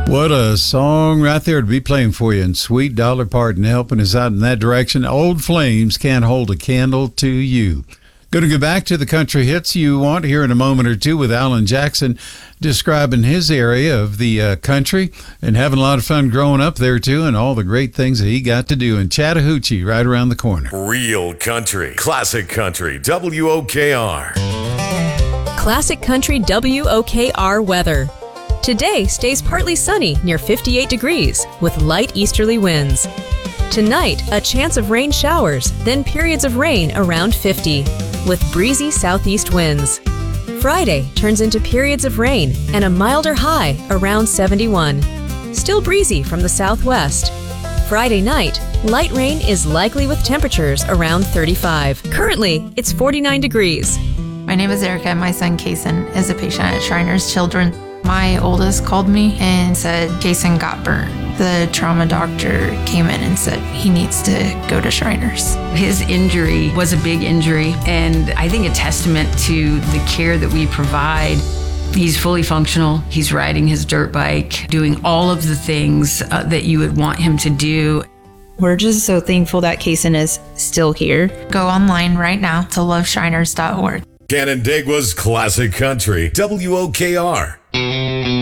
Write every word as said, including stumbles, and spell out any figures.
What a song right there to be playing for you, and Sweet Dolly Parton helping us out in that direction. Old Flames Can't Hold a Candle to You. Going to go back to the country hits you want here in a moment or two with Alan Jackson describing his area of the uh, country and having a lot of fun growing up there too, and all the great things that he got to do in Chattahoochee right around the corner. Real country, classic country, W O K R. Classic Country W O K R weather. Today stays partly sunny near fifty-eight degrees with light easterly winds. Tonight, a chance of rain showers, then periods of rain around fifty with breezy southeast winds. Friday turns into periods of rain and a milder high around seventy-one. Still breezy from the southwest. Friday night, light rain is likely with temperatures around thirty-five. Currently, it's forty-nine degrees. My name is Erica. My son, Kason, is a patient at Shriners Children. My oldest called me and said Kason got burnt. The trauma doctor came in and said he needs to go to Shriners. His injury was a big injury, and I think a testament to the care that we provide. He's fully functional. He's riding his dirt bike, doing all of the things uh, that you would want him to do. We're just so thankful that Kason is still here. Go online right now to love shriners dot org. Canandaigua's classic country, W O K R.